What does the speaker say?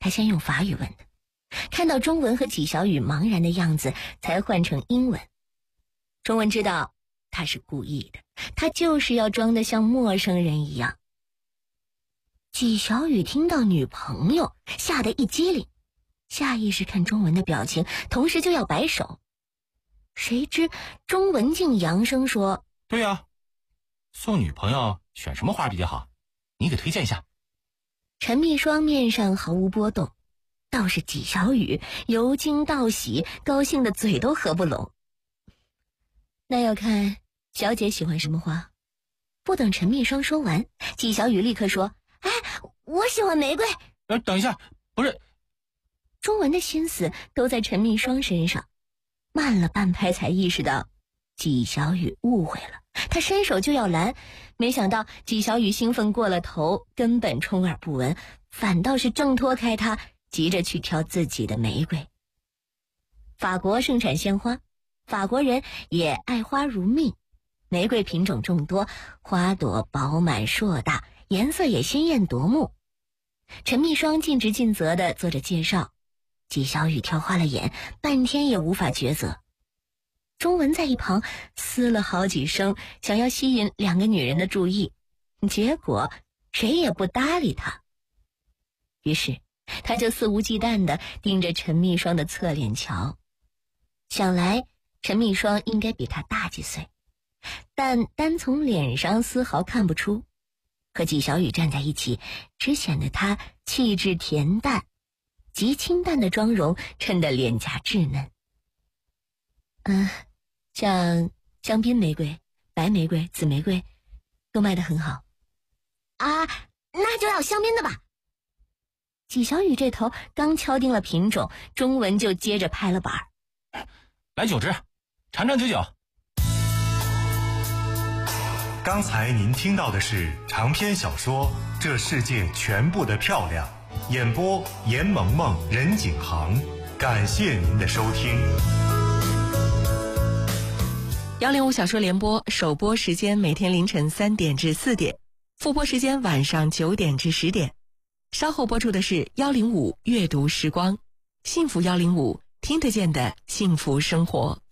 还先用法语问的，看到中文和纪晓宇茫然的样子，才换成英文。中文知道他是故意的，他就是要装得像陌生人一样。纪晓宇听到女朋友，吓得一激灵，下意识看中文的表情，同时就要摆手。谁知钟文静扬声说： 对啊，送女朋友选什么花比较好？你给推荐一下。 陈秘霜面上毫无波动，倒是纪晓宇由惊到喜，高兴的嘴都合不拢。那要看小姐喜欢什么花。不等陈秘霜说完，纪晓宇立刻说：哎，我喜欢玫瑰。 等一下，不是。 钟文的心思都在陈秘霜身上，慢了半拍才意识到纪晓宇误会了，他伸手就要拦，没想到纪晓宇兴奋过了头，根本充耳不闻，反倒是挣脱开他，急着去挑自己的玫瑰。法国盛产鲜花，法国人也爱花如命，玫瑰品种众多，花朵饱满硕大，颜色也鲜艳夺目。陈秘霜尽职尽责地做着介绍，纪晓宇挑花了眼，半天也无法抉择。钟文在一旁嘶了好几声，想要吸引两个女人的注意，结果谁也不搭理他。于是他就肆无忌惮地盯着陈秘霜的侧脸瞧。想来陈秘霜应该比他大几岁，但单从脸上丝毫看不出，和纪晓宇站在一起，只显得他气质恬淡，极清淡的妆容衬得脸颊稚嫩。像香槟玫瑰、白玫瑰、紫玫瑰都卖得很好。啊，那就要香槟的吧。纪晓宇这头刚敲定了品种，钟文就接着拍了板。 来9支，长长久久。 刚才您听到的是长篇小说《这世界全部的漂亮》，演播严萌萌、任景航。感谢您的收听。 105小说联播首播时间每天凌晨3点至4点，复播时间晚上9点至10点。稍后播出的是105阅读时光，幸福105，听得见的幸福生活。